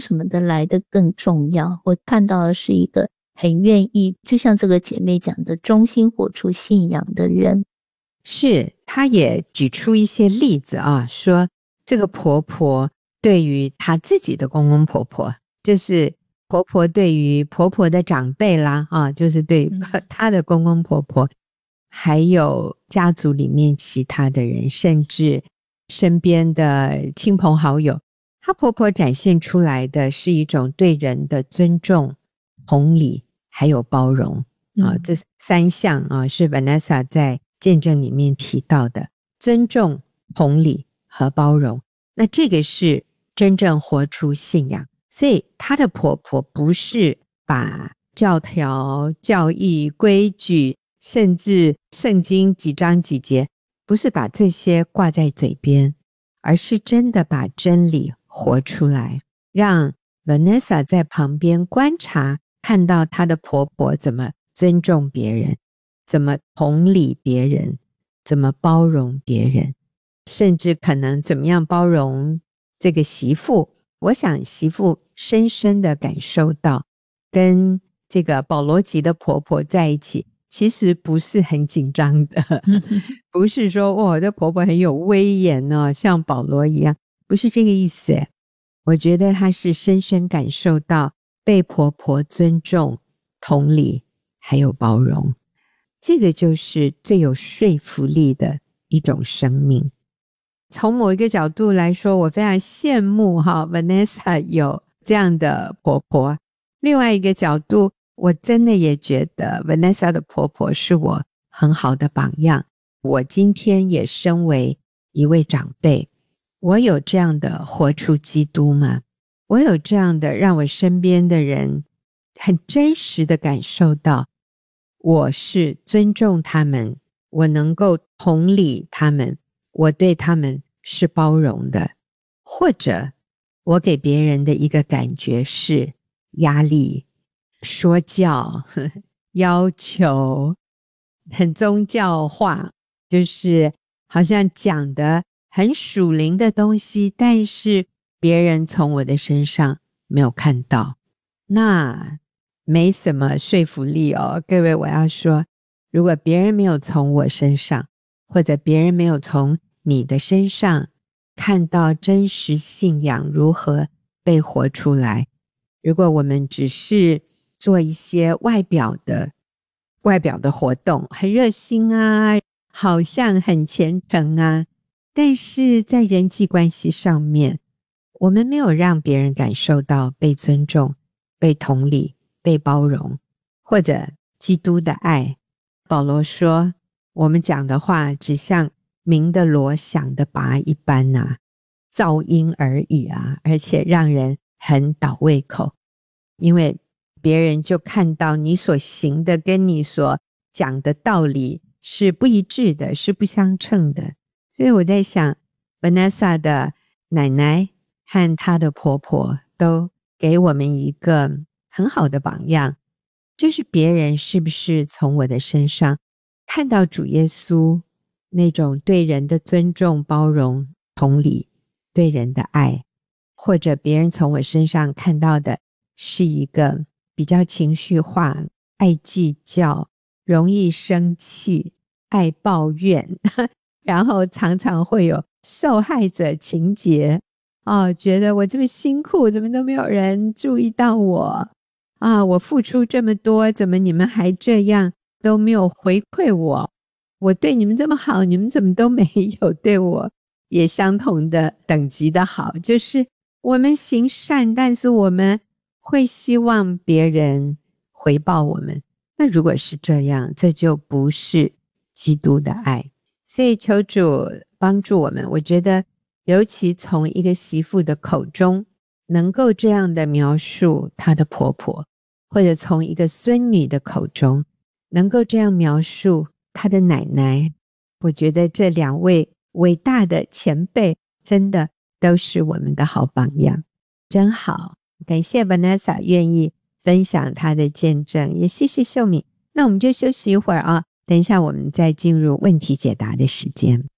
什么的来得更重要。我看到的是一个很愿意，就像这个姐妹讲的，衷心活出信仰的人。 是，她也举出一些例子啊，说这个婆婆对于她自己的公公婆婆，就是婆婆对于婆婆的长辈啦啊，就是对她的公公婆婆，还有家族里面其他的人，甚至身边的亲朋好友，她婆婆展现出来的是一种对人的尊重、同理还有包容啊，这三项啊是 Vanessa 在见证里面提到的，尊重、同理和包容。那这个是真正活出信仰，所以她的婆婆不是把教条、教义、规矩，甚至圣经几章几节，不是把这些挂在嘴边，而是真的把真理活出来，让 Vanessa 在旁边观察，看到她的婆婆怎么尊重别人，怎么同理别人，怎么包容别人，甚至可能怎么样包容这个媳妇。我想媳妇深深的感受到跟这个保罗籍的婆婆在一起其实不是很紧张的不是说哇这婆婆很有威严哦，像保罗一样，不是这个意思耶。我觉得她是深深感受到被婆婆尊重、同理还有包容，这个就是最有说服力的一种生命。从某一个角度来说，我非常羡慕Vanessa 有这样的婆婆。另外一个角度，我真的也觉得 Vanessa 的婆婆是我很好的榜样。我今天也身为一位长辈，我有这样的活出基督吗？我有这样的让我身边的人很真实的感受到我是尊重他们，我能够同理他们，我对他们是包容的，或者我给别人的一个感觉是压力、说教、要求，很宗教化，就是好像讲的很属灵的东西，但是别人从我的身上没有看到，那没什么说服力哦。各位，我要说，如果别人没有从我身上，或者别人没有从你的身上看到真实信仰如何被活出来，如果我们只是做一些外表的活动，很热心啊，好像很虔诚啊，但是在人际关系上面，我们没有让别人感受到被尊重、被同理、被包容，或者基督的爱。保罗说，我们讲的话只像鸣的锣响的钹一般啊，噪音而已啊，而且让人很倒胃口，因为别人就看到你所行的跟你所讲的道理是不一致的，是不相称的。所以我在想 Vanessa 的奶奶和她的婆婆都给我们一个很好的榜样，就是别人是不是从我的身上看到主耶稣那种对人的尊重、包容、同理，对人的爱，或者别人从我身上看到的是一个比较情绪化、爱计较、容易生气、爱抱怨然后常常会有受害者情节觉得我这么辛苦怎么都没有人注意到我我付出这么多，怎么你们还这样都没有回馈我，我对你们这么好，你们怎么都没有对我也相同的等级的好，就是我们行善，但是我们会希望别人回报我们，那如果是这样，这就不是基督的爱。所以求主帮助我们，我觉得尤其从一个媳妇的口中能够这样的描述她的婆婆，或者从一个孙女的口中能够这样描述她的奶奶，我觉得这两位伟大的前辈真的都是我们的好榜样，真好。感谢 Vanessa 愿意分享她的见证，也谢谢秀敏。那我们就休息一会儿等一下我们再进入问题解答的时间。